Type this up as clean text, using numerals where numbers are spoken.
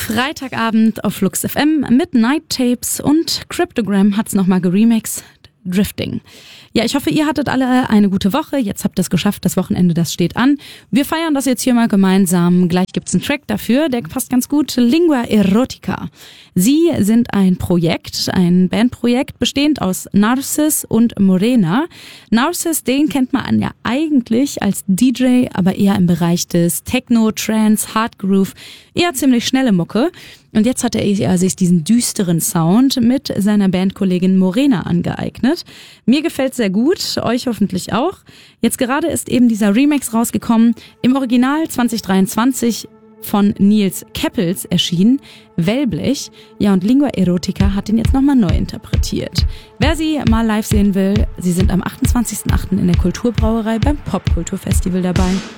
Freitagabend auf Flux FM mit Night Tapes und Cryptogram hat's nochmal geremixed. Drifting. Ja, ich hoffe, ihr hattet alle eine gute Woche. Jetzt habt ihr es geschafft, das Wochenende, das steht an. Wir feiern das jetzt hier mal gemeinsam. Gleich gibt's einen Track dafür, der passt ganz gut. Lingua Erotica. Sie sind ein Projekt, ein Bandprojekt, bestehend aus Narcis und Morena. Narcis, den kennt man ja eigentlich als DJ, aber eher im Bereich des Techno, Trance, Hardgroove, eher ziemlich schnelle Mucke. Und jetzt hat er sich diesen düsteren Sound mit seiner Bandkollegin Morena angeeignet. Mir gefällt's sehr gut, euch hoffentlich auch. Jetzt gerade ist eben dieser Remix rausgekommen, im Original 2023 von Nils Keppels erschienen, Wellblech. Ja, und Lingua Erotica hat den jetzt nochmal neu interpretiert. Wer sie mal live sehen will, sie sind am 28.08. in der Kulturbrauerei beim Popkulturfestival dabei.